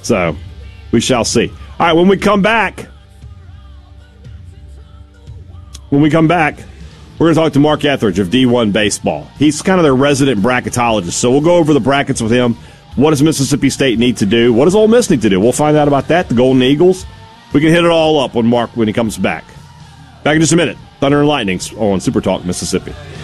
So we shall see. All right, when we come back, we're going to talk to Mark Etheridge of D1 Baseball. He's kind of their resident bracketologist, so we'll go over the brackets with him. What does Mississippi State need to do? What does Ole Miss need to do? We'll find out about that, the Golden Eagles. We can hit it all up with Mark when he comes back. Back in just a minute. Thunder and Lightnings on Super Talk Mississippi.